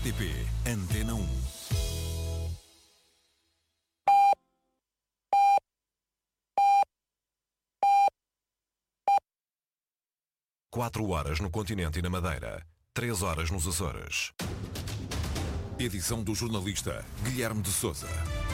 RTP Antena 1. Quatro horas no continente e na Madeira, 3 horas nos Açores. Edição do jornalista Guilherme de Sousa.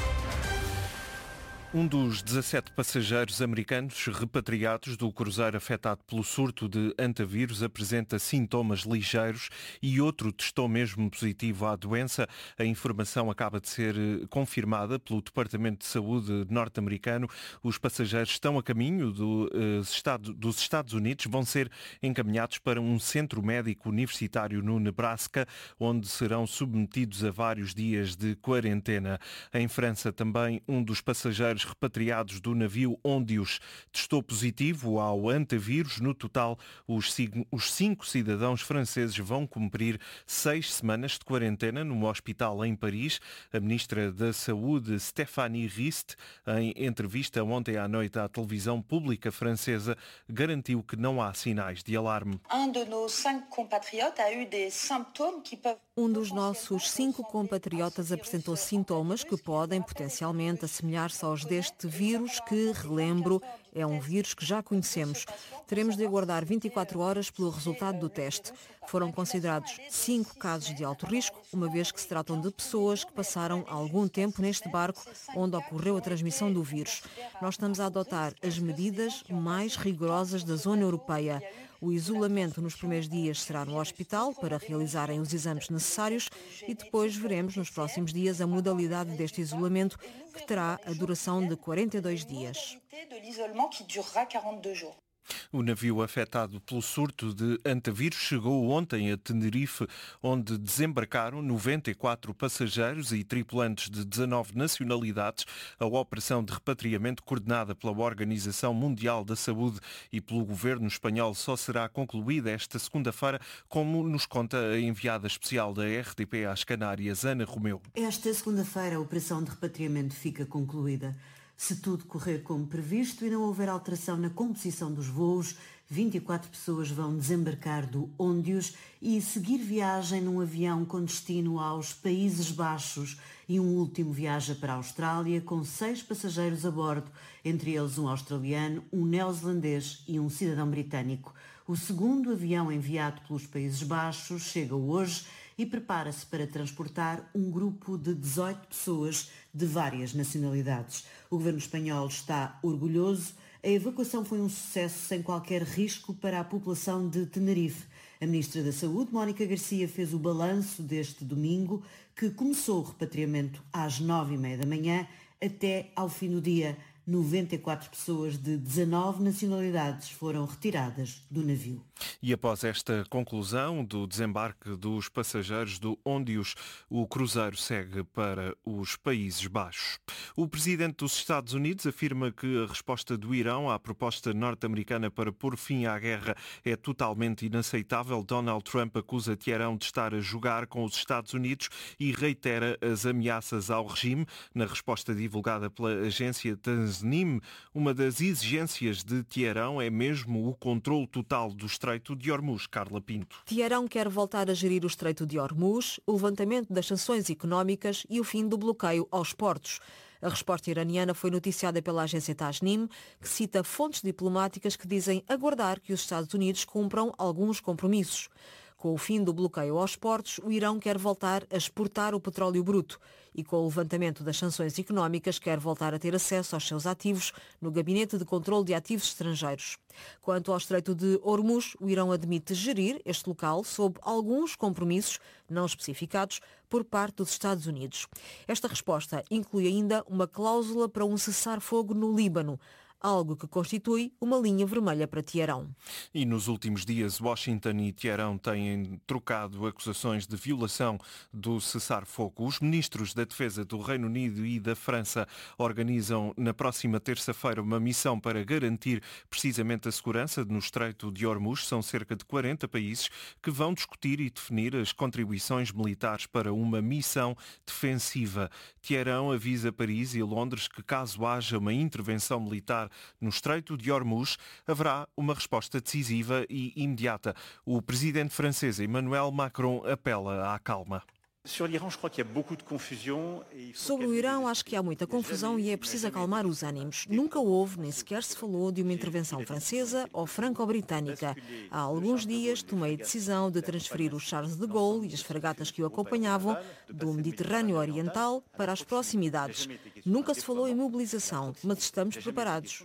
Um dos 17 passageiros americanos repatriados do cruzeiro afetado pelo surto de antavírus apresenta sintomas ligeiros e outro testou mesmo positivo à doença. A informação acaba de ser confirmada pelo Departamento de Saúde norte-americano. Os passageiros estão a caminho dos Estados Unidos, vão ser encaminhados para um centro médico universitário no Nebraska, onde serão submetidos a vários dias de quarentena. Em França também um dos passageiros repatriados do navio Ondius testou positivo ao antavírus. No total, os 5 cidadãos franceses vão cumprir 6 semanas de quarentena num hospital em Paris. A ministra da Saúde, Stéphanie Rist, em entrevista ontem à noite à televisão pública francesa, garantiu que não há sinais de alarme. Um dos nossos 5 compatriotas apresentou sintomas que podem potencialmente assemelhar-se aos deste vírus, que, relembro, é um vírus que já conhecemos. Teremos de aguardar 24 horas pelo resultado do teste. Foram considerados 5 casos de alto risco, uma vez que se tratam de pessoas que passaram algum tempo neste barco onde ocorreu a transmissão do vírus. Nós estamos a adotar as medidas mais rigorosas da zona europeia. O isolamento nos primeiros dias será no hospital para realizarem os exames necessários e depois veremos nos próximos dias a modalidade deste isolamento, que terá a duração de 42 dias. O navio afetado pelo surto de antavírus chegou ontem a Tenerife, onde desembarcaram 94 passageiros e tripulantes de 19 nacionalidades. A operação de repatriamento, coordenada pela Organização Mundial da Saúde e pelo governo espanhol, só será concluída esta segunda-feira, como nos conta a enviada especial da RTP às Canárias, Ana Romeu. Esta segunda-feira a operação de repatriamento fica concluída. Se tudo correr como previsto e não houver alteração na composição dos voos, 24 pessoas vão desembarcar do Ondius e seguir viagem num avião com destino aos Países Baixos, e um último viaja para a Austrália com 6 passageiros a bordo, entre eles um australiano, um neozelandês e um cidadão britânico. O segundo avião enviado pelos Países Baixos chega hoje e prepara-se para transportar um grupo de 18 pessoas de várias nacionalidades. O governo espanhol está orgulhoso. A evacuação foi um sucesso sem qualquer risco para a população de Tenerife. A ministra da Saúde, Mónica Garcia, fez o balanço deste domingo, que começou o repatriamento às 9h30 da manhã até ao fim do dia. 94 pessoas de 19 nacionalidades foram retiradas do navio. E após esta conclusão do desembarque dos passageiros do Ondius, o cruzeiro segue para os Países Baixos. O presidente dos Estados Unidos afirma que a resposta do Irão à proposta norte-americana para pôr fim à guerra é totalmente inaceitável. Donald Trump acusa Teherão de estar a jogar com os Estados Unidos e reitera as ameaças ao regime. Na resposta divulgada pela agência Tasnim, uma das exigências de Teherão é mesmo o controle total do Estreito de Hormuz. Carla Pinto. Teherão quer voltar a gerir o Estreito de Hormuz, o levantamento das sanções económicas e o fim do bloqueio aos portos. A resposta iraniana foi noticiada pela agência Tasnim, que cita fontes diplomáticas que dizem aguardar que os Estados Unidos cumpram alguns compromissos. Com o fim do bloqueio aos portos, o Irão quer voltar a exportar o petróleo bruto e, com o levantamento das sanções económicas, quer voltar a ter acesso aos seus ativos no Gabinete de Controlo de Ativos Estrangeiros. Quanto ao Estreito de Hormuz, o Irão admite gerir este local sob alguns compromissos não especificados por parte dos Estados Unidos. Esta resposta inclui ainda uma cláusula para um cessar-fogo no Líbano, algo que constitui uma linha vermelha para Teherão. E nos últimos dias, Washington e Teherão têm trocado acusações de violação do cessar-fogo. Os ministros da Defesa do Reino Unido e da França organizam na próxima terça-feira uma missão para garantir precisamente a segurança no Estreito de Hormuz. São cerca de 40 países que vão discutir e definir as contribuições militares para uma missão defensiva. Teherão avisa Paris e Londres que, caso haja uma intervenção militar no Estreito de Hormuz, haverá uma resposta decisiva e imediata. O presidente francês Emmanuel Macron apela à calma. Sobre o Irão, acho que há muita confusão e é preciso acalmar os ânimos. Nunca houve, nem sequer se falou de uma intervenção francesa ou franco-britânica. Há alguns dias tomei a decisão de transferir o Charles de Gaulle e as fragatas que o acompanhavam do Mediterrâneo Oriental para as proximidades. Nunca se falou em mobilização, mas estamos preparados.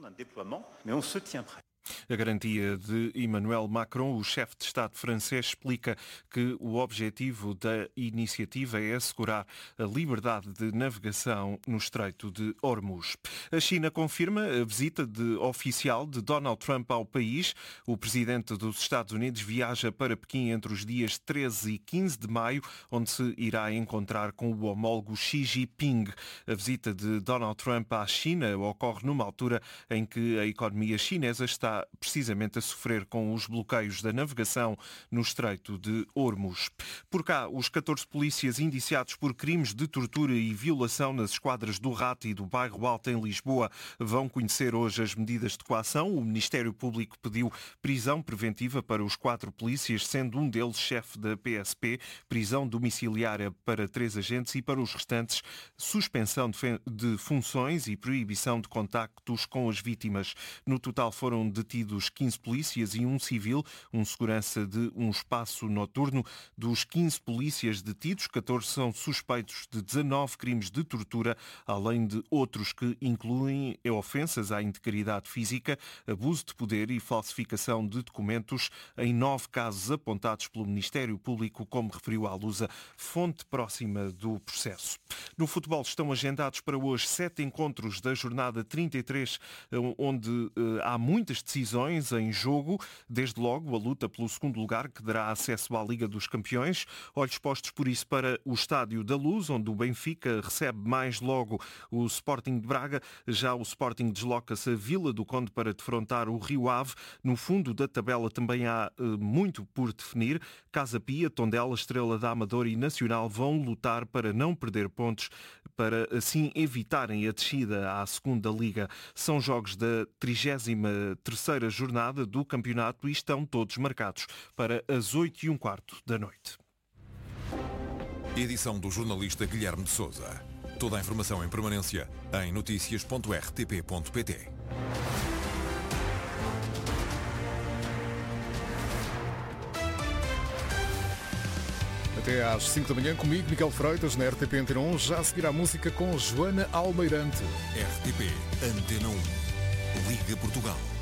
A garantia de Emmanuel Macron, o chefe de Estado francês, explica que o objetivo da iniciativa é assegurar a liberdade de navegação no Estreito de Hormuz. A China confirma a visita oficial de Donald Trump ao país. O presidente dos Estados Unidos viaja para Pequim entre os dias 13 e 15 de maio, onde se irá encontrar com o homólogo Xi Jinping. A visita de Donald Trump à China ocorre numa altura em que a economia chinesa está precisamente a sofrer com os bloqueios da navegação no Estreito de Hormuz. Por cá, os 14 polícias indiciados por crimes de tortura e violação nas esquadras do Rato e do Bairro Alto em Lisboa vão conhecer hoje as medidas de coação. O Ministério Público pediu prisão preventiva para os 4 polícias, sendo um deles chefe da PSP, prisão domiciliária para 3 agentes e para os restantes suspensão de funções e proibição de contactos com as vítimas. No total foram detidos 15 polícias e um civil, um segurança de um espaço noturno. Dos 15 polícias detidos, 14 são suspeitos de 19 crimes de tortura, além de outros que incluem ofensas à integridade física, abuso de poder e falsificação de documentos em 9 casos apontados pelo Ministério Público, como referiu à Lusa, fonte próxima do processo. No futebol estão agendados para hoje 7 encontros da jornada 33, onde há muitas decisões em jogo, desde logo a luta pelo segundo lugar, que dará acesso à Liga dos Campeões. Olhos postos por isso para o Estádio da Luz, onde o Benfica recebe mais logo o Sporting de Braga. Já o Sporting desloca-se a Vila do Conde para defrontar o Rio Ave. No fundo da tabela também há muito por definir. Casa Pia, Tondela, Estrela da Amadora e Nacional vão lutar para não perder pontos, para assim evitarem a descida à segunda Liga. São jogos da 33ª jornada do campeonato e estão todos marcados para as 8h15 da noite. Edição do jornalista Guilherme de Sousa. Toda a informação em permanência em noticias.rtp.pt. Até às 5 da manhã comigo, Miguel Freitas, na RTP Antena 1. Já seguirá a música com Joana Almeirante. RTP Antena 1. Liga Portugal.